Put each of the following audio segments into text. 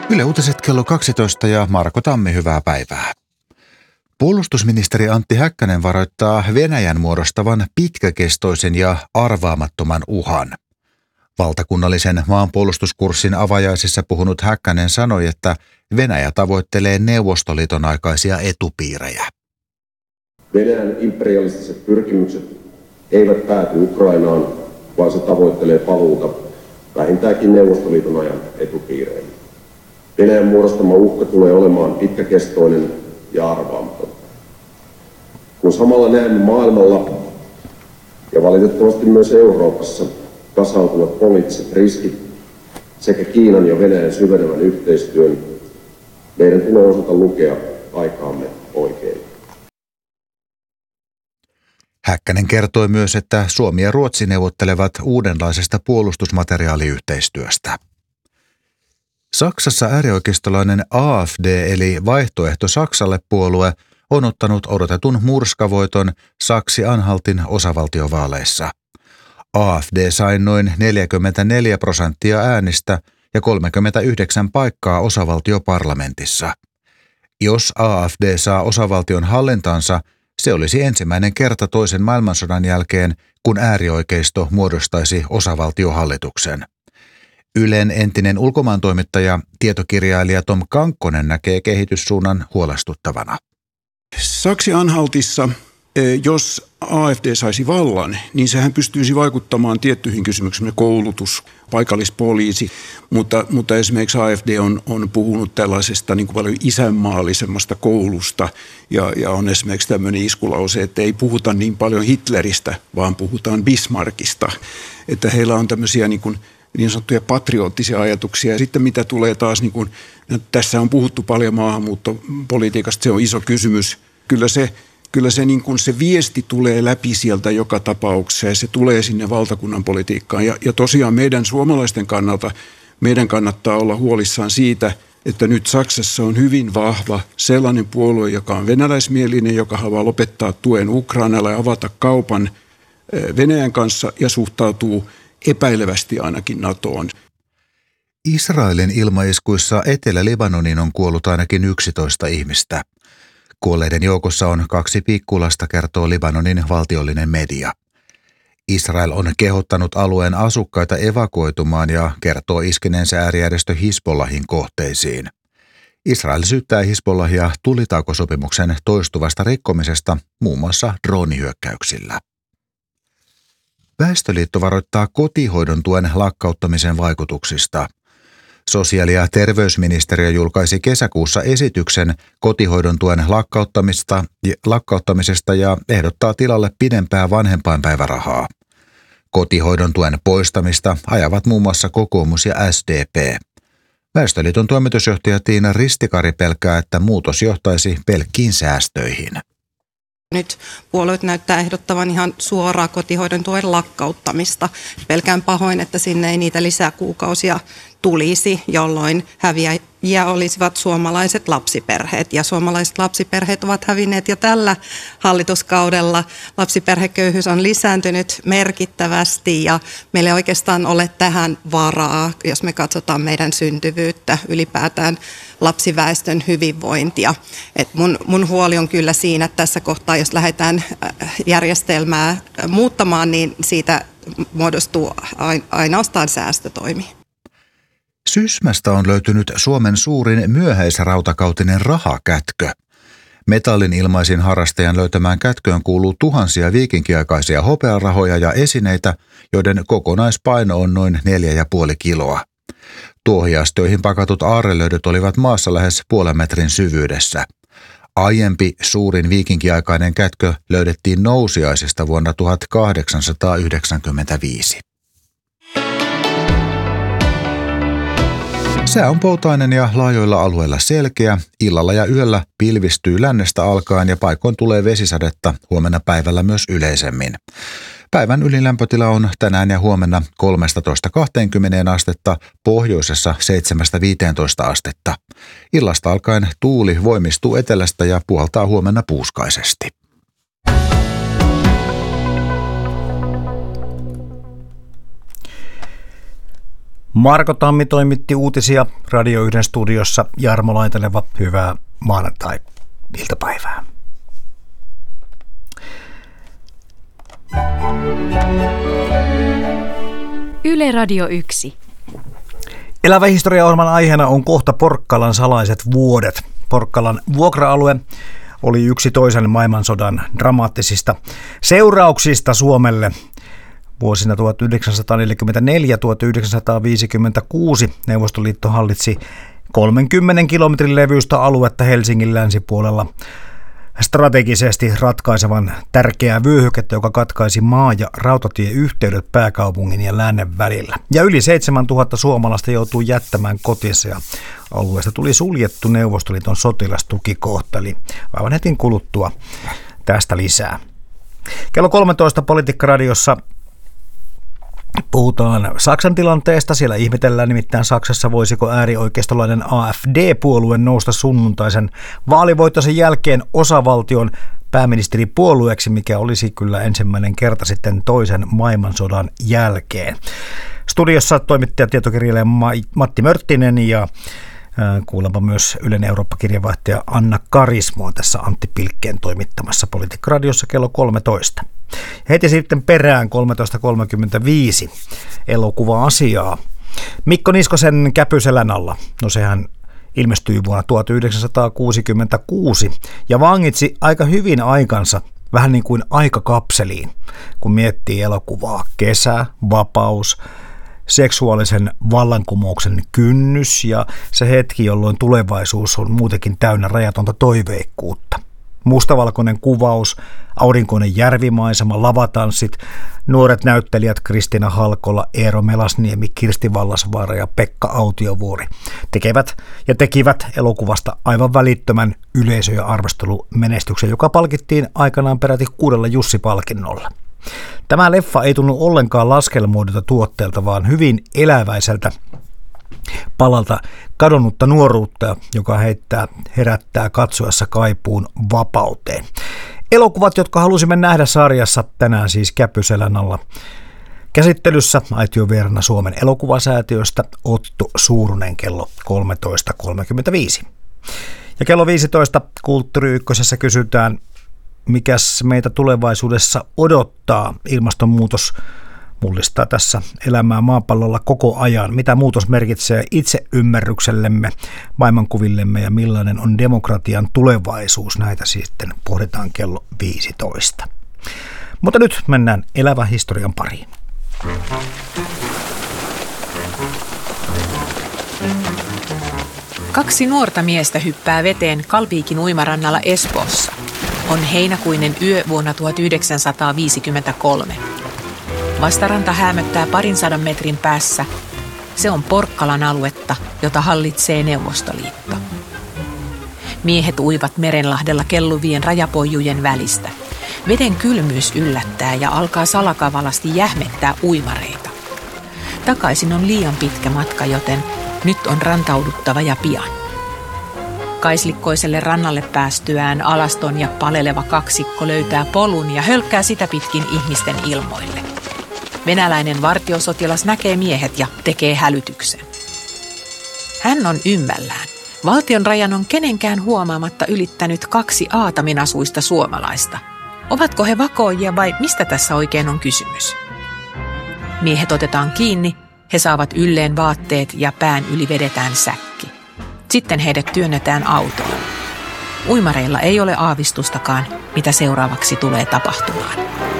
Yle Uutiset kello 12 ja Marko Tammi, hyvää päivää. Puolustusministeri Antti Häkkänen varoittaa Venäjän muodostavan pitkäkestoisen ja arvaamattoman uhan. Valtakunnallisen maanpuolustuskurssin avajaisissa puhunut Häkkänen sanoi, että Venäjä tavoittelee Neuvostoliiton aikaisia etupiirejä. Venäjän imperialistiset pyrkimykset eivät pääty Ukrainaan, vaan se tavoittelee paluuta vähintäänkin Neuvostoliiton ajan etupiireihin. Venäjän muodostama uhka tulee olemaan pitkäkestoinen ja arvaamaton. Kun samalla näemme maailmalla ja valitettavasti myös Euroopassa kasautuvat poliittiset riskit sekä Kiinan ja Venäjän syvenevän yhteistyön, meidän tulee osata lukea aikaamme oikein. Häkkänen kertoi myös, että Suomi ja Ruotsi neuvottelevat uudenlaisesta puolustusmateriaaliyhteistyöstä. Saksassa äärioikeistolainen AfD eli Vaihtoehto Saksalle -puolue on ottanut odotetun murskavoiton Saksi-Anhaltin osavaltiovaaleissa. AfD sai noin 44% äänistä ja 39 paikkaa osavaltioparlamentissa. Jos AfD saa osavaltion hallintaansa, se olisi ensimmäinen kerta toisen maailmansodan jälkeen, kun äärioikeisto muodostaisi osavaltiohallituksen. Ylen entinen ulkomaantoimittaja, tietokirjailija Tom Kankkonen näkee kehityssuunnan huolestuttavana. Saksi-Anhaltissa, jos AfD saisi vallan, niin sehän pystyisi vaikuttamaan tiettyihin kysymyksiin, koulutus, paikallispoliisi, mutta esimerkiksi AfD on puhunut tällaisesta niin kuin paljon isänmaallisemmasta koulusta ja on esimerkiksi tämmöinen iskulause, että ei puhuta niin paljon Hitleristä, vaan puhutaan Bismarckista, että heillä on tämmöisiä niin sanottuja patriottisia ajatuksia. Ja sitten mitä tulee taas, tässä on puhuttu paljon maahanmuuttopolitiikasta, se on iso kysymys. Kyllä se viesti tulee läpi sieltä joka tapauksessa ja se tulee sinne valtakunnan politiikkaan. Ja tosiaan meidän suomalaisten kannalta, meidän kannattaa olla huolissaan siitä, että nyt Saksassa on hyvin vahva sellainen puolue, joka on venäläismielinen, joka haluaa lopettaa tuen Ukrainalle ja avata kaupan Venäjän kanssa ja suhtautuu epäilevästi ainakin NATOon. Israelin ilmaiskuissa Etelä-Libanoniin on kuollut ainakin 11 ihmistä. Kuolleiden joukossa on 2 pikkulasta, kertoo Libanonin valtiollinen media. Israel on kehottanut alueen asukkaita evakuoitumaan ja kertoo iskeneensä äärijärjestö Hizbollahin kohteisiin. Israel syyttää Hizbollahia tulitaukosopimuksen toistuvasta rikkomisesta muun muassa droonihyökkäyksillä. Väestöliitto varoittaa kotihoidon tuen lakkauttamisen vaikutuksista. Sosiaali- ja terveysministeriö julkaisi kesäkuussa esityksen kotihoidon tuen lakkauttamisesta ja ehdottaa tilalle pidempää vanhempainpäivärahaa. Kotihoidon tuen poistamista ajavat muun muassa kokoomus ja SDP. Väestöliiton toimitusjohtaja Tiina Ristikari pelkää, että muutos johtaisi pelkkiin säästöihin. Nyt puolueet näyttää ehdottavan ihan suoraa kotihoidon tuen lakkauttamista. Pelkään pahoin, että sinne ei niitä lisäkuukausia tulisi, jolloin häviäjiä olisivat suomalaiset lapsiperheet. Ja suomalaiset lapsiperheet ovat hävinneet jo tällä hallituskaudella. Lapsiperheköyhyys on lisääntynyt merkittävästi ja meillä ei oikeastaan ole tähän varaa, jos me katsotaan meidän syntyvyyttä, ylipäätään lapsiväestön hyvinvointia. Et mun huoli on kyllä siinä, että tässä kohtaa, jos lähdetään järjestelmää muuttamaan, niin siitä muodostuu ainoastaan säästötoimi. Sysmästä on löytynyt Suomen suurin myöhäisrautakautinen rahakätkö. Metallin ilmaisin harrastajan löytämään kätköön kuuluu tuhansia viikinkiaikaisia hopearahoja ja esineitä, joiden kokonaispaino on noin 4,5 kiloa. Tuohiastioihin pakatut aarrelöydöt olivat maassa lähes 0,5 metrin syvyydessä. Aiempi suurin viikinkiaikainen kätkö löydettiin Nousiaisesta vuonna 1895. Sää on poutainen ja laajoilla alueilla selkeä. Illalla ja yöllä pilvistyy lännestä alkaen ja paikoin tulee vesisadetta, huomenna päivällä myös yleisemmin. Päivän ylilämpötila on tänään ja huomenna 13-20 astetta, pohjoisessa 7-15 astetta. Illasta alkaen tuuli voimistuu etelästä ja puhaltaa huomenna puuskaisesti. Marko Tammi toimitti uutisia Radio 1 studiossa. Jarmo Laitaneva, hyvää maanantai-iltapäivää. Yle Radio 1. Elävä historia-ohjelman aiheena on kohta Porkkalan salaiset vuodet. Porkkalan vuokra-alue oli yksi toisen maailmansodan dramaattisista seurauksista Suomelle. Vuosina 1944-1956 Neuvostoliitto hallitsi 30 kilometrin levyistä aluetta Helsingin länsipuolella. Strategisesti ratkaisevan tärkeää vyöhykettä, joka katkaisi maa- ja rautatieyhteydet pääkaupungin ja lännen välillä. Ja yli 7000 suomalaista joutui jättämään kotinsa ja alueesta tuli suljettu Neuvostoliiton sotilastukikohta, eli aivan heti kuluttua tästä lisää. Kello 13 Politiikka-radiossa puhutaan Saksan tilanteesta. Siellä ihmetellään nimittäin Saksassa, voisiko äärioikeistolainen AfD-puolue nousta sunnuntaisen vaalivoittosen jälkeen osavaltion pääministeripuolueeksi, mikä olisi kyllä ensimmäinen kerta sitten toisen maailmansodan jälkeen. Studiossa toimittaja tietokirjailija Matti Mörttinen ja kuulemma myös Ylen Eurooppa-kirjeenvaihtaja Anna Karismo on tässä Antti Pilkkeen toimittamassa Politiikka-radiossa kello 13. Heti sitten perään 13.35 elokuva-asiaa. Mikko Niskosen Käpyselän alla. No sehän ilmestyi vuonna 1966 ja vangitsi aika hyvin aikansa, vähän niin kuin aikakapseliin, kun miettii elokuvaa. Kesä, vapaus, seksuaalisen vallankumouksen kynnys ja se hetki, jolloin tulevaisuus on muutenkin täynnä rajatonta toiveikkuutta. Mustavalkoinen kuvaus, aurinkoinen järvimaisema, lavatanssit, nuoret näyttelijät Kristiina Halkola, Eero Melasniemi, Kirsti Vallasvaara ja Pekka Autiovuori tekivät elokuvasta aivan välittömän yleisö- ja arvostelumenestyksen, joka palkittiin aikanaan peräti 6 Jussi-palkinnolla. Tämä leffa ei tunnu ollenkaan laskelmoidulta tuotteelta, vaan hyvin eläväiseltä palalta kadonnutta nuoruutta, joka herättää katsoessa kaipuun vapauteen. Elokuvat, jotka halusimme nähdä sarjassa tänään siis Käpyselän alla. Käsittelyssä aitiovieraana Suomen elokuvasäätiöstä Otto Suurunen kello 13.35. Ja kello 15 Kulttuuri Ykkösessä kysytään, mikäs meitä tulevaisuudessa odottaa. Ilmastonmuutos mullistaa tässä elämää maapallolla koko ajan. Mitä muutos merkitsee itseymmärryksellemme, maailmankuvillemme ja millainen on demokratian tulevaisuus? Näitä sitten pohditaan kello 15. Mutta nyt mennään elävän historian pariin. Kaksi nuorta miestä hyppää veteen Kalviikin uimarannalla Espoossa. On heinäkuinen yö vuonna 1953. Vastaranta häämöttää 200 metrin päässä. Se on Porkkalan aluetta, jota hallitsee Neuvostoliitto. Miehet uivat merenlahdella kelluvien rajapoijujen välistä. Veden kylmyys yllättää ja alkaa salakavalasti jähmettää uimareita. Takaisin on liian pitkä matka, joten nyt on rantauduttava ja pian. Kaislikkoiselle rannalle päästyään alaston ja paleleva kaksikko löytää polun ja hölkkää sitä pitkin ihmisten ilmoille. Venäläinen vartiosotilas näkee miehet ja tekee hälytyksen. Hän on ymmällään. Valtion rajan on kenenkään huomaamatta ylittänyt 2 aataminasuista suomalaista. Ovatko he vakoojia vai mistä tässä oikein on kysymys? Miehet otetaan kiinni, he saavat ylleen vaatteet ja pään yli vedetään säkki. Sitten heidät työnnetään autoon. Uimareilla ei ole aavistustakaan, mitä seuraavaksi tulee tapahtumaan.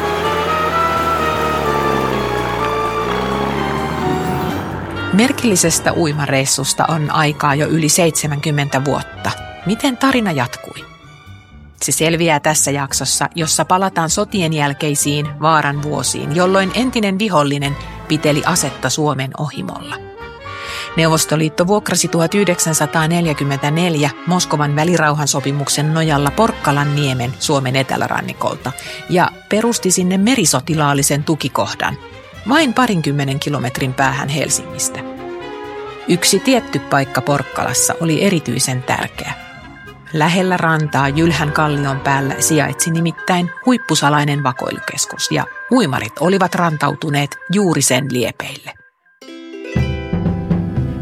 Merkillisestä uimareissusta on aikaa jo yli 70 vuotta. Miten tarina jatkui? Se selviää tässä jaksossa, jossa palataan sotien jälkeisiin vaaran vuosiin, jolloin entinen vihollinen piteli asetta Suomen ohimolla. Neuvostoliitto vuokrasi 1944 Moskovan välirauhansopimuksen nojalla Porkkalan niemen Suomen etelärannikolta ja perusti sinne merisotilaallisen tukikohdan, vain 20 kilometrin päähän Helsingistä. Yksi tietty paikka Porkkalassa oli erityisen tärkeä. Lähellä rantaa Jylhän kallion päällä sijaitsi nimittäin huippusalainen vakoilukeskus ja uimarit olivat rantautuneet juuri sen liepeille.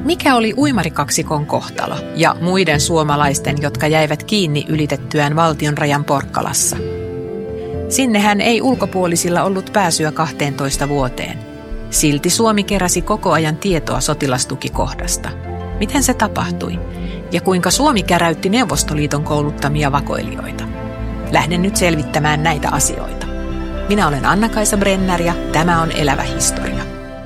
Mikä oli uimarikaksikon kohtalo ja muiden suomalaisten, jotka jäivät kiinni ylitettyään valtionrajan Porkkalassa? Sinnehän ei ulkopuolisilla ollut pääsyä 12 vuoteen. Silti Suomi keräsi koko ajan tietoa sotilastukikohdasta. Miten se tapahtui? Ja kuinka Suomi käräytti Neuvostoliiton kouluttamia vakoilijoita? Lähden nyt selvittämään näitä asioita. Minä olen Anna-Kaisa Brenner ja tämä on Elävä historia.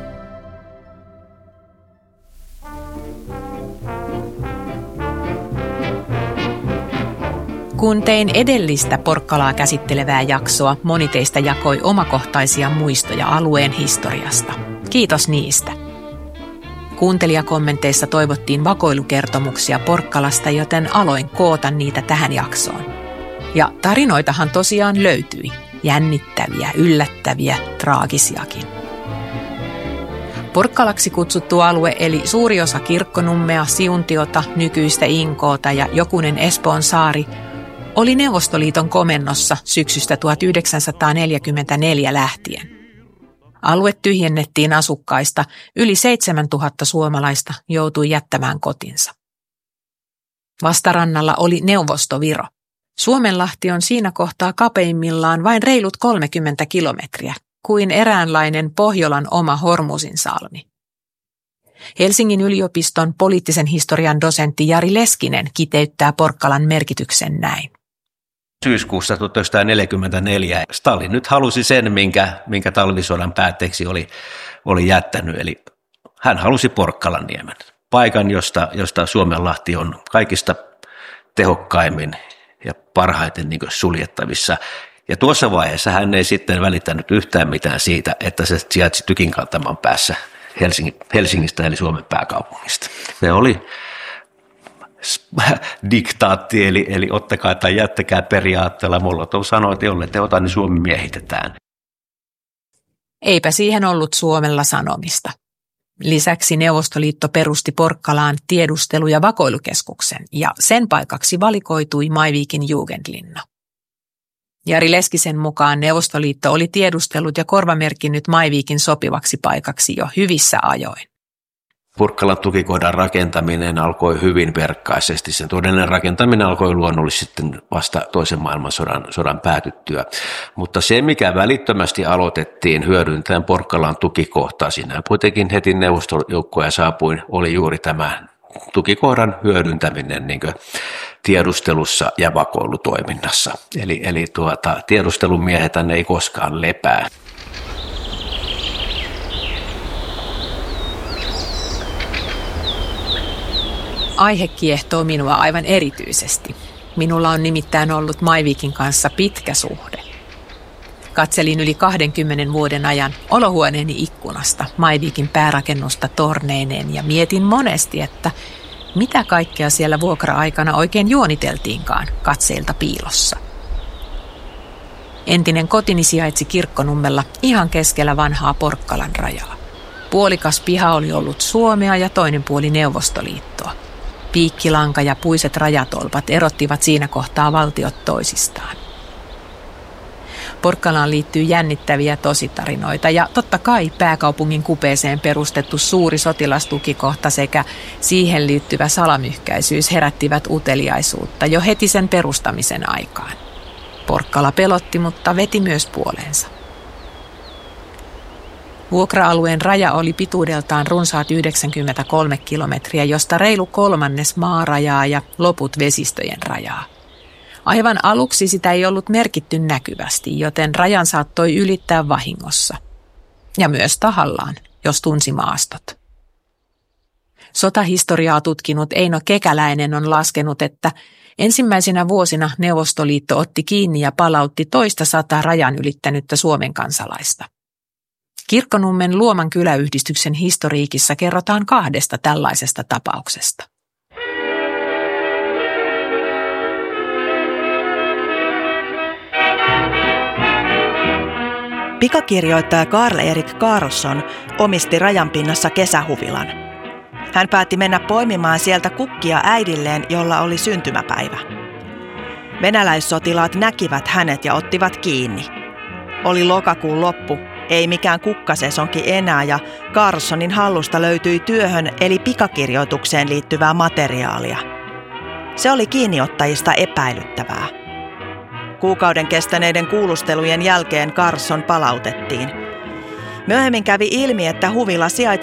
Kun tein edellistä Porkkalaa käsittelevää jaksoa, moni teistä jakoi omakohtaisia muistoja alueen historiasta. Kiitos niistä. Kuuntelijakommenteissa toivottiin vakoilukertomuksia Porkkalasta, joten aloin koota niitä tähän jaksoon. Ja tarinoitahan tosiaan löytyi. Jännittäviä, yllättäviä, traagisiakin. Porkkalaksi kutsuttu alue eli suuri osa Kirkkonummea, Siuntiota, nykyistä Inkoota ja jokunen Espoon saari oli Neuvostoliiton komennossa syksystä 1944 lähtien. Alue tyhjennettiin asukkaista, yli 7000 suomalaista joutui jättämään kotinsa. Vastarannalla oli Neuvostoviro. Suomenlahti on siinä kohtaa kapeimmillaan vain reilut 30 kilometriä, kuin eräänlainen Pohjolan oma Hormuzinsalmi. Helsingin yliopiston poliittisen historian dosentti Jari Leskinen kiteyttää Porkkalan merkityksen näin. Syyskuussa 1944 Stalin nyt halusi sen, minkä talvisodan päätteeksi oli jättänyt, eli hän halusi Porkkalanniemen, paikan, josta Suomenlahti on kaikista tehokkaimmin ja parhaiten niin kuin suljettavissa. Ja tuossa vaiheessa hän ei sitten välittänyt yhtään mitään siitä, että se sijaitsi Tykinkantaman päässä Helsingistä eli Suomen pääkaupungista. Se oli diktaatti, eli ottakaa tai jättäkää periaatteella. Molotov sanoi, että jolle te ota, niin Suomi miehitetään. Eipä siihen ollut Suomella sanomista. Lisäksi Neuvostoliitto perusti Porkkalaan tiedustelu- ja vakoilukeskuksen, ja sen paikaksi valikoitui Maiviikin Jugendlinna. Jari Leskisen mukaan Neuvostoliitto oli tiedustellut ja korvamerkinnyt Maiviikin sopivaksi paikaksi jo hyvissä ajoin. Porkkalan tukikohdan rakentaminen alkoi hyvin verkkaisesti. Sen todellinen rakentaminen alkoi luonnollisesti sitten vasta toisen maailmansodan päätyttyä. Mutta se, mikä välittömästi aloitettiin hyödyntäen Porkkalan tukikohtaa, siinä kuitenkin heti neuvostojoukkoja saapui, oli juuri tämä tukikohdan hyödyntäminen niin kuin tiedustelussa ja vakoilutoiminnassa. Eli tiedustelumiehethän ei koskaan lepää. Aihe kiehtoo minua aivan erityisesti. Minulla on nimittäin ollut Maiviikin kanssa pitkä suhde. Katselin yli 20 vuoden ajan olohuoneeni ikkunasta Maiviikin päärakennusta torneineen ja mietin monesti, että mitä kaikkea siellä vuokra-aikana oikein juoniteltiinkaan katseilta piilossa. Entinen kotini sijaitsi Kirkkonummella ihan keskellä vanhaa Porkkalan rajaa. Puolikas piha oli ollut Suomea ja toinen puoli Neuvostoliittoa. Piikkilanka ja puiset rajatolpat erottivat siinä kohtaa valtiot toisistaan. Porkkalaan liittyy jännittäviä tositarinoita ja totta kai pääkaupungin kupeeseen perustettu suuri sotilastukikohta sekä siihen liittyvä salamyhkäisyys herättivät uteliaisuutta jo heti sen perustamisen aikaan. Porkkala pelotti, mutta veti myös puoleensa. Vuokra-alueen raja oli pituudeltaan runsaat 93 kilometriä, josta reilu 1/3 maarajaa ja loput vesistöjen rajaa. Aivan aluksi sitä ei ollut merkitty näkyvästi, joten rajan saattoi ylittää vahingossa. Ja myös tahallaan, jos tunsi maastot. Sotahistoriaa tutkinut Eino Kekäläinen on laskenut, että ensimmäisinä vuosina Neuvostoliitto otti kiinni ja palautti 200 rajan ylittänyttä Suomen kansalaista. Kirkkonummen Luoman kyläyhdistyksen historiikissa kerrotaan 2 tällaisesta tapauksesta. Pikakirjoittaja Karl-Erik Karlsson omisti rajanpinnassa kesähuvilan. Hän päätti mennä poimimaan sieltä kukkia äidilleen, jolla oli syntymäpäivä. Venäläissotilaat näkivät hänet ja ottivat kiinni. Oli lokakuun loppu, Ei mikään kukkasesonki enää ja Carlsonin hallusta löytyi työhön eli pikakirjoitukseen liittyvää materiaalia. Se oli kiinniottajista epäilyttävää. Kuukauden kestäneiden kuulustelujen jälkeen Carlson palautettiin. Myöhemmin kävi ilmi, että huvila sijaitsi